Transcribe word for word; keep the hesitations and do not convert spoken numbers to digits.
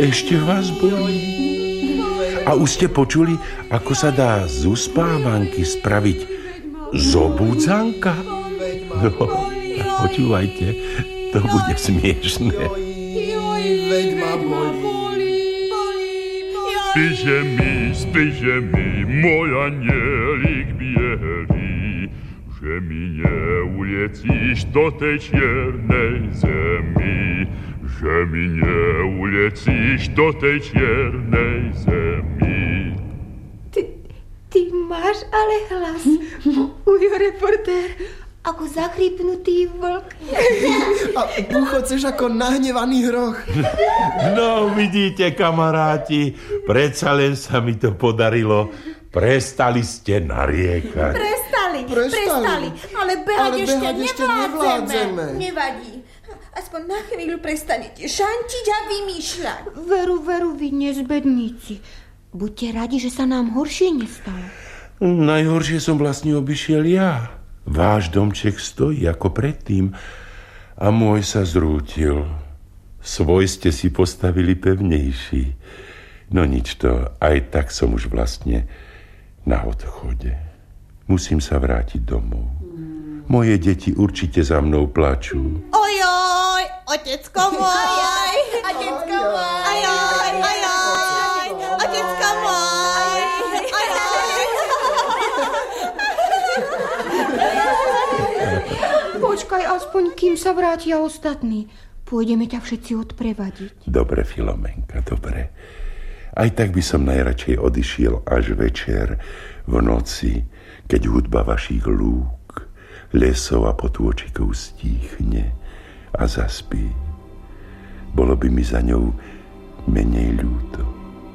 Ešte vás bolí? A už ste počuli, ako sa dá z uspávanky spraviť zobudzanka? No, počúvajte, to bude smiešné. Veď ma bolí. Spíše mi, spíše mi, môj anielik bielý, že mi neuliecíš do tej čiernej zemi, že mi neuliecíš do tej čiernej zemi. Ty, ty máš ale hlas, ujo reportér, ako zachrypnutý vlk. A púchoceš ako nahnevaný hroch. No, vidíte, kamaráti, predsa len sa mi to podarilo. Prestali ste nariekať. Prestali, prestali, prestali. Ale behať, ale ešte, behať ešte nevládzeme. nevládzeme. Nevadí. Aspoň na chvíľu prestanete šantiť a vymýšľať. Veru, veru, vy nezbedníci. Buďte radi, že sa nám horšie nestalo. Najhoršie som vlastne obišiel ja. Váš domček stojí ako predtým a môj sa zrútil. Svoj ste si postavili pevnejší. No nič to, aj tak som už vlastne na odchode. Musím sa vrátiť domov. Moje deti určite za mnou plačú. Ojoj, otecko môj, otecko môj, ojoj, ojoj, otecko môj, ojoj. Počkaj aspoň, kým sa vrátia ostatní. Pôjdeme ťa všetci odprevadiť. Dobre, Filomenka, dobre. Aj tak by som najradšej odišiel až večer, v noci, keď hudba vašich lúk, lesov a potôčikov stíchne a zaspí. Bolo by mi za ňou menej